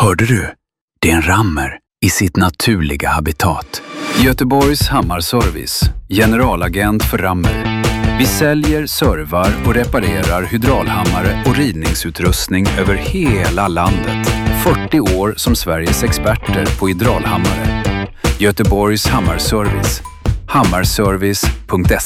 Hörde du? Det är en rammer i sitt naturliga habitat. Göteborgs Hammarservice, generalagent för rammer. Vi säljer, servar och reparerar hydraulhammare och ridningsutrustning över hela landet. 40 år som Sveriges experter på hydraulhammare. Göteborgs Hammarservice. Hammarservice.se